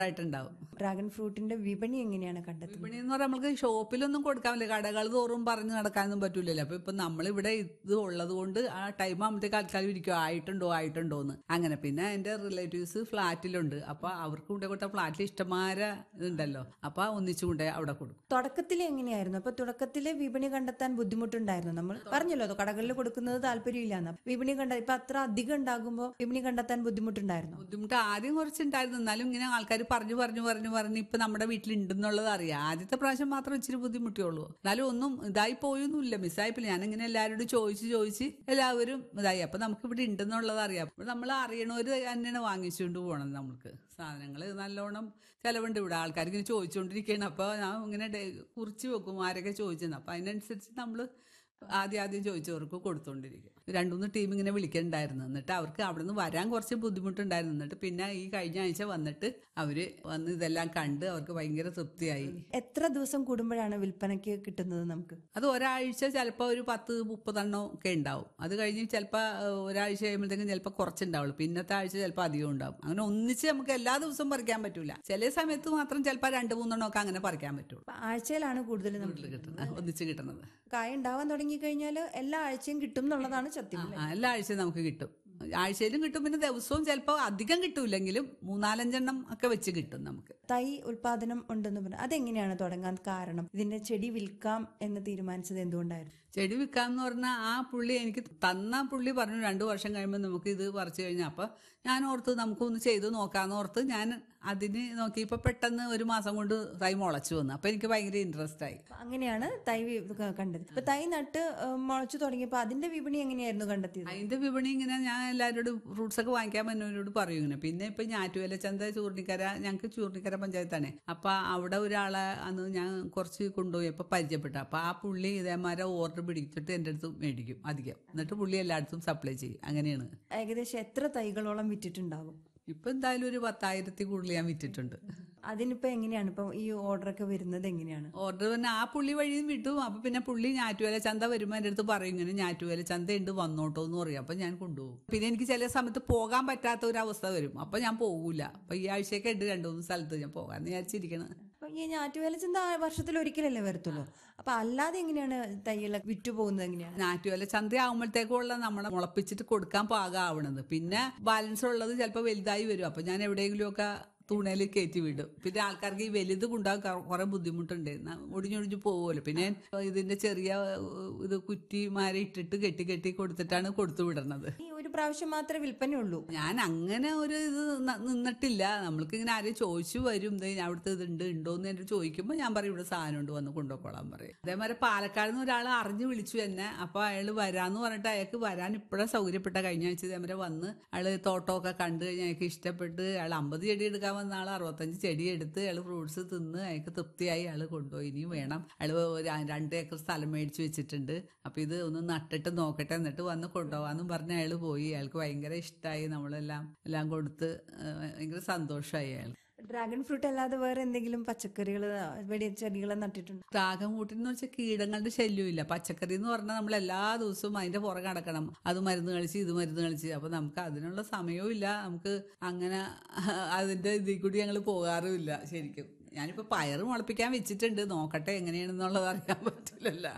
ആയിട്ടുണ്ടാവും. ഡ്രാഗൺ ഫ്രൂട്ടിന്റെ വിപണി എങ്ങനെയാണ് കണ്ടെത്തുന്നത്? വിപണി എന്ന് പറഞ്ഞാൽ നമുക്ക് ഷോപ്പിലൊന്നും കൊടുക്കാൻ പറ്റില്ല, കടകൾ തോറും പറഞ്ഞ് നടക്കാനൊന്നും പറ്റൂലല്ലോ. അപ്പൊ ഇപ്പൊ നമ്മളിവിടെ ഇത് ഉള്ളത് കൊണ്ട് ആ ടൈം ആകുമ്പോഴത്തേക്ക് ആൾക്കാർ ഇരിക്കും ആയിട്ടുണ്ടോ എന്ന് അങ്ങനെ. പിന്നെ എന്റെ റിലേറ്റീവ്സ് ഫ്ലാറ്റിലുണ്ട്, അപ്പൊ അവർക്ക് കൊണ്ടേ കൊടുത്ത ഫ്ലാറ്റിൽ ഇഷ്ടമാരെ ഇതുണ്ടല്ലോ, അപ്പൊ ഒന്നിച്ചു കൊണ്ടേ അവിടെ കൊടുക്കും. തുടക്കത്തിൽ എങ്ങനെയായിരുന്നു? അപ്പൊ തുടക്കത്തില് വിപണി കണ്ടെത്താൻ ബുദ്ധിമുട്ടുണ്ടായിരുന്നു. നമ്മൾ പറഞ്ഞല്ലോ കടകളിൽ കൊടുക്കുന്നത് താല്പര്യമില്ലാന്ന്. വിപണി ഇപ്പൊ അത്ര അധികം ഉണ്ടാകുമ്പോൾ വിപണി കണ്ടെത്താൻ ബുദ്ധിമുട്ടുണ്ടായിരുന്നു. ബുദ്ധിമുട്ട് ആദ്യം കുറച്ചുണ്ടായിരുന്നു, എന്നാലും ഇങ്ങനെ ആൾക്കാർ പറഞ്ഞു ഇപ്പൊ നമ്മുടെ വീട്ടിലുണ്ടെന്നുള്ളത് അറിയാം. ആദ്യത്തെ പ്രാവശ്യം മാത്രം ഇച്ചിരി ബുദ്ധിമുട്ടിയുള്ളൂ, എന്നാലും ഒന്നും ഇതായി പോയൊന്നുമില്ല, മിസ്സായിപ്പില്ല. ഞാനിങ്ങനെ എല്ലാവരോടും ചോദിച്ച് എല്ലാവരും ഇതായി. അപ്പൊ നമുക്ക് ഇവിടെ ഉണ്ടെന്നുള്ളത് അറിയാം. നമ്മൾ അറിയണവര് തന്നെയാണ് വാങ്ങിച്ചുകൊണ്ട് പോകണം. നമുക്ക് സാധനങ്ങൾ നല്ലോണം ചിലവുണ്ട് ഇവിടെ, ആൾക്കാർ ഇങ്ങനെ ചോദിച്ചുകൊണ്ടിരിക്കുകയാണ്. അപ്പൊ ഞാൻ ഇങ്ങനെ കുറിച്ച് വെക്കും ആരൊക്കെ ചോദിച്ചെന്ന്. അപ്പൊ അതിനനുസരിച്ച് നമ്മള് ആദ്യം ചോദിച്ചവർക്ക് കൊടുത്തോണ്ടിരിക്കും. 2-3 ടീം ഇങ്ങനെ വിളിക്കണ്ടായിരുന്നു. എന്നിട്ട് അവർക്ക് അവിടെ നിന്ന് വരാൻ കുറച്ച് ബുദ്ധിമുട്ടുണ്ടായിരുന്നു. എന്നിട്ട് പിന്നെ ഈ കഴിഞ്ഞ ആഴ്ച വന്നിട്ട് അവര് വന്ന് ഇതെല്ലാം കണ്ട് അവർക്ക് ഭയങ്കര തൃപ്തിയായി. എത്ര ദിവസം കൂടുമ്പോഴാണ് വിൽപ്പനയ്ക്ക് കിട്ടുന്നത് നമുക്ക്? അത് ഒരാഴ്ച ചിലപ്പോൾ ഒരു 10-30 ഒക്കെ ഉണ്ടാവും. അത് കഴിഞ്ഞ് ചിലപ്പോൾ ഒരാഴ്ച കഴിയുമ്പോഴത്തേക്കും ചിലപ്പോൾ കുറച്ചുണ്ടാവുള്ളൂ, പിന്നത്തെ ആഴ്ച ചിലപ്പോൾ അധികം ഉണ്ടാവും. അങ്ങനെ ഒന്നിച്ച് നമുക്ക് എല്ലാ ദിവസവും പറിക്കാൻ പറ്റൂല, ചില സമയത്ത് മാത്രം ചിലപ്പോൾ 2-3 ഒക്കെ അങ്ങനെ പറിക്കാൻ പറ്റുള്ളൂ. ആഴ്ചയിലാണ് കൂടുതൽ ഒന്നിച്ച് കിട്ടുന്നത്. കായ ഉണ്ടാവാൻ തുടങ്ങി കഴിഞ്ഞാൽ എല്ലാ ആഴ്ചയും കിട്ടും എന്നുള്ളതാണ് സത്യം. എല്ലാ ആഴ്ചയും നമുക്ക് കിട്ടും, ആഴ്ചയിലും കിട്ടും. പിന്നെ ദിവസവും ചിലപ്പോൾ അധികം കിട്ടൂലെങ്കിലും 3-4 ഒക്കെ വെച്ച് കിട്ടും നമുക്ക്. തൈ ഉൽപാദനം ഉണ്ടെന്ന് പറഞ്ഞു, അതെങ്ങനെയാണ് തുടങ്ങാൻ കാരണം? ഇതിന്റെ ചെടി വിൽക്കാം എന്ന് തീരുമാനിച്ചത് എന്തുകൊണ്ടായിരുന്നു? ചെടി വിൽക്കാം എന്ന് പറഞ്ഞാൽ ആ പുള്ളി എനിക്ക് തന്ന പുള്ളി പറഞ്ഞു 2 വർഷം കഴിയുമ്പോൾ നമുക്ക് ഇത് പറിച്ചു കഴിഞ്ഞാൽ. അപ്പൊ ഞാൻ ഓർത്ത് നമുക്കൊന്ന് ചെയ്ത് നോക്കാന്ന് ഓർത്ത് ഞാൻ അതിന് നോക്കിയപ്പോ പെട്ടെന്ന് 1 മാസം കൊണ്ട് തൈ മുളച്ചു വന്നു. അപ്പൊ എനിക്ക് ഭയങ്കര ഇൻട്രസ്റ്റ് ആയി. അങ്ങനെയാണ് തൈ കണ്ടത്. ഇപ്പൊ തൈ നട്ട് മുളച്ചു തുടങ്ങിയപ്പോ അതിന്റെ വിപണി എങ്ങനെയായിരുന്നു കണ്ടെത്തിയത്? അതിന്റെ വിപണി ഇങ്ങനെ ഞാൻ എല്ലാവരോടും ഫ്രൂട്ട്സ് ഒക്കെ വാങ്ങിക്കാൻ പറ്റുന്നവരോട് പറയും ഇങ്ങനെ. പിന്നെ ഇപ്പൊ ഞാറ്റുവേല ചന്ത ചൂർണിക്കര, ഞങ്ങൾക്ക് ചൂർണിക്കര പഞ്ചായത്താണ്. അപ്പൊ അവിടെ ഒരാളെ അന്ന് ഞാൻ കുറച്ച് കൊണ്ടുപോയി അപ്പൊ പരിചയപ്പെട്ടു. അപ്പൊ ആ പുള്ളി ഇതേമാരെ ഓർഡർ പിടിച്ചിട്ട് എന്റെ അടുത്ത് മേടിക്കും അധികം, എന്നിട്ട് പുള്ളി എല്ലായിടത്തും സപ്ലൈ ചെയ്യും. അങ്ങനെയാണ്. ഏകദേശം എത്ര തൈകളോളം വിറ്റിട്ടുണ്ടാകും? ഇപ്പൊ എന്തായാലും ഒരു 10,000 കൂടുതൽ ഞാൻ വിറ്റിട്ടുണ്ട്. അതിനിപ്പോ എങ്ങനെയാണ് ഇപ്പൊ ഈ ഓർഡർ ഒക്കെ വരുന്നത്? എങ്ങനെയാണ് ഓർഡർ? പിന്നെ ആ പുള്ളി വഴിയും വിട്ടു. അപ്പൊ പിന്നെ പുള്ളി ഞാറ്റുവേല ചന്ത വരുമ്പോ എന്റെ അടുത്ത് പറയും ഇങ്ങനെ ഞാറ്റുവേല ചന്ത ഉണ്ട് വന്നോട്ടോ എന്ന് പറയും. അപ്പൊ ഞാൻ കൊണ്ടുപോകും. പിന്നെ എനിക്ക് ചില സമയത്ത് പോകാൻ പറ്റാത്ത ഒരു അവസ്ഥ വരും, അപ്പൊ ഞാൻ പോകൂല. അപ്പൊ ഈ ആഴ്ചയൊക്കെ ഉണ്ട് 2-3 സ്ഥലത്ത് ഞാൻ പോകാന്ന് വിചാരിച്ചിരിക്കണം. ഈ ഞാറ്റുവേല ചന്ത വർഷത്തിൽ ഒരിക്കലല്ലേ വരത്തുള്ളൂ. അപ്പൊ അല്ലാതെ എങ്ങനെയാണ് തൈകളെ വിറ്റുപോകുന്നത്? എങ്ങനെയാണ്? ഞാറ്റുവേല ചന്ത ആകുമ്പോഴത്തേക്കുള്ള നമ്മളെ മുളപ്പിച്ചിട്ട് കൊടുക്കാൻ പാകമാവണത്. പിന്നെ ബാലൻസ് ഉള്ളത് ചിലപ്പോൾ വലുതായി വരും. അപ്പൊ ഞാൻ എവിടെയെങ്കിലും ഒക്കെ തുണയിൽ കയറ്റി വിടും. പിന്നെ ആൾക്കാർക്ക് ഈ വലുത് കൊണ്ടാകാൻ കുറെ ബുദ്ധിമുട്ടുണ്ട്, ഒടിഞ്ഞൊടിഞ്ഞു പോകുമല്ലോ. പിന്നെ ഇതിന്റെ ചെറിയ ഇത് കുറ്റിമാരെ ഇട്ടിട്ട് കെട്ടി കൊടുത്തിട്ടാണ് കൊടുത്തു വിടുന്നത്. ഈ ഒരു പ്രാവശ്യം മാത്രമേ വിൽപ്പനയുള്ളൂ? ഞാൻ അങ്ങനെ ഒരു ഇത് നിന്നിട്ടില്ല. നമ്മൾക്ക് ഇങ്ങനെ ആരെയും ചോദിച്ചു വരും, അവിടുത്തെ ഇതുണ്ട് ഉണ്ടോന്ന് എന്നെ ചോദിക്കുമ്പോൾ ഞാൻ പറയും ഇവിടെ സാധനം ഉണ്ട് വന്ന് കൊണ്ടുപോയിക്കോളാൻ പറയും. അതേമാതിരി പാലക്കാട് നിന്ന് ഒരാൾ അറിഞ്ഞു വിളിച്ചു എന്നെ. അപ്പൊ അയാൾ വരാന്ന് പറഞ്ഞിട്ട് അയാൾക്ക് വരാൻ ഇപ്പോഴാണ് സൗകര്യപ്പെട്ട. കഴിഞ്ഞ ആഴ്ച ഇതേമാതിരി വന്ന് അയാള് തോട്ടമൊക്കെ കണ്ടു കഴിഞ്ഞാൽ അയാൾക്ക് ഇഷ്ടപ്പെട്ട് അയാൾ 50 ചെടി എടുക്കാൻ വന്ന ആൾ 65 ചെടി എടുത്ത് അയാൾ ഫ്രൂട്ട്സ് തിന്ന് അയാൾക്ക് തൃപ്തിയായി. അയാൾ കൊണ്ടുപോയി. ഇനിയും വേണം. അയാൾ 2 ഏക്കർ സ്ഥലം മേടിച്ചു വെച്ചിട്ടുണ്ട്. അപ്പൊ ഇത് ഒന്ന് നട്ടിട്ട് നോക്കട്ടെ എന്നിട്ട് വന്ന് കൊണ്ടുപോകാന്നും പറഞ്ഞ് അയാൾ പോയി. അയാൾക്ക് ഭയങ്കര ഇഷ്ടമായി. എല്ലാം കൊടുത്ത് ഭയങ്കര സന്തോഷമായി അയാൾ. ഡ്രാഗൺ ഫ്രൂട്ട് അല്ലാതെ വേറെ എന്തെങ്കിലും പച്ചക്കറികൾ ചെടികളെ നട്ടിട്ടുണ്ട്? ഡ്രാഗൺ ഫ്രൂട്ടിന്ന് വെച്ചാൽ കീടങ്ങളുടെ ശല്യമില്ല. പച്ചക്കറി എന്ന് പറഞ്ഞാൽ നമ്മൾ എല്ലാ ദിവസവും അതിന്റെ പുറകെ നടക്കണം. അത് മരുന്ന് കളിച്ച് ഇത് മരുന്ന് കളിച്ച്. അപ്പൊ നമുക്ക് അതിനുള്ള സമയവും ഇല്ല. നമുക്ക് അങ്ങനെ അതിന്റെ ഇതിൽ കൂടി ഞങ്ങൾ പോകാറുമില്ല ശരിക്കും. ഞാനിപ്പോ പയറ് മുളപ്പിക്കാൻ വെച്ചിട്ടുണ്ട്, നോക്കട്ടെ എങ്ങനെയാണെന്നുള്ളത് അറിയാൻ പറ്റില്ലല്ലോ.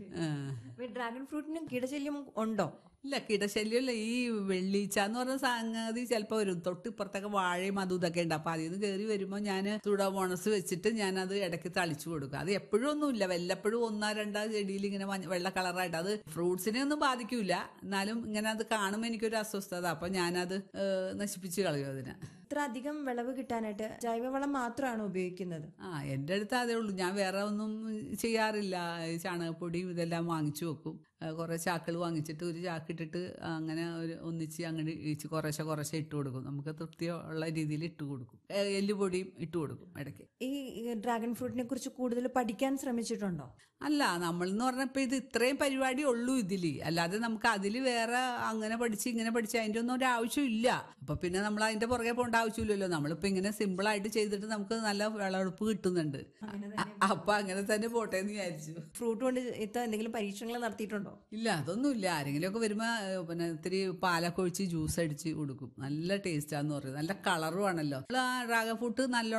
ഡ്രാഗൺ ഫ്രൂട്ടിന് കീടശല്യം ഉണ്ടോ? ഇല്ല, കീടശല്യമില്ല. ഈ വെള്ളീച്ച എന്ന് പറഞ്ഞ സംഗതി ചിലപ്പോൾ വരും. തൊട്ടിപ്പുറത്തൊക്കെ വാഴയും അതും ഇതൊക്കെ ഉണ്ട്. അപ്പൊ അതിൽ നിന്ന് കയറി വരുമ്പോൾ ഞാൻ തുടമോണസ് വെച്ചിട്ട് ഞാൻ അത് ഇടയ്ക്ക് തളിച്ചു കൊടുക്കും. അത് എപ്പോഴും ഒന്നുമില്ല, വല്ലപ്പോഴും 1-2 ചെടിയിൽ ഇങ്ങനെ വെള്ള കളറായിട്ട്. അത് ഫ്രൂട്ട്സിനെ ഒന്നും ബാധിക്കൂല, എന്നാലും ഇങ്ങനെ അത് കാണുമ്പോൾ എനിക്കൊരു അസ്വസ്ഥത. അപ്പൊ ഞാനത് നശിപ്പിച്ച് കളയും അതിനെ. ഇത്ര അധികം വിളവ് കിട്ടാനായിട്ട് ജൈവവളം മാത്രമാണ് ഉപയോഗിക്കുന്നത്? എന്റെ അടുത്ത് അതേ ഉള്ളൂ. ഞാൻ വേറെ ഒന്നും ചെയ്യാറില്ല. ചാണകപ്പൊടിയും ഇതെല്ലാം വാങ്ങിച്ചു വെക്കും. കുറെ ചാക്കൾ വാങ്ങിച്ചിട്ട് ഒരു ചാക്കിട്ടിട്ട് അങ്ങനെ ഒന്നിച്ച് അങ്ങനെ കുറേശ്ശെ ഇട്ട് കൊടുക്കും. നമുക്ക് തൃപ്തിയുള്ള രീതിയിൽ ഇട്ട് കൊടുക്കും. എല്ലുപൊടിയും ഇട്ട് കൊടുക്കും ഇടയ്ക്ക്. ഈ ഡ്രാഗൺ ഫ്രൂട്ടിനെ കുറിച്ച് കൂടുതൽ പഠിക്കാൻ ശ്രമിച്ചിട്ടുണ്ടോ? അല്ല, നമ്മളെന്ന് പറഞ്ഞപ്പോ ഇത് ഇത്രയും പരിപാടി ഉള്ളൂ ഇതില്. അല്ലാതെ നമുക്ക് അതില് വേറെ അങ്ങനെ പഠിച്ച് ഇങ്ങനെ പഠിച്ച് അതിന്റെ ഒന്നും ഒരു ആവശ്യമില്ല. അപ്പൊ പിന്നെ നമ്മൾ അതിന്റെ പുറകെ പോകേണ്ട ആവശ്യമില്ലല്ലോ. നമ്മളിപ്പോ ഇങ്ങനെ സിമ്പിൾ ആയിട്ട് ചെയ്തിട്ട് നമുക്ക് നല്ല വിളവെടുപ്പ് കിട്ടുന്നുണ്ട്. അപ്പൊ അങ്ങനെ തന്നെ പോട്ടെ എന്ന് വിചാരിച്ചു. ഫ്രൂട്ട് കൊണ്ട് എന്തെങ്കിലും പരീക്ഷണങ്ങൾ നടത്തിയിട്ടുണ്ടോ? ഉണ്ടോ? ഇല്ല, അതൊന്നും ഇല്ല. ആരെങ്കിലുമൊക്കെ വരുമ്പോ പിന്നെ ഇത്തിരി പാലൊക്കെ ഒഴിച്ച് ജ്യൂസ് അടിച്ച് കൊടുക്കും. നല്ല ടേസ്റ്റാന്ന് പറയും. നല്ല കളറും ആണല്ലോ. ഡ്രാഗൺ ഫ്രൂട്ട് നല്ല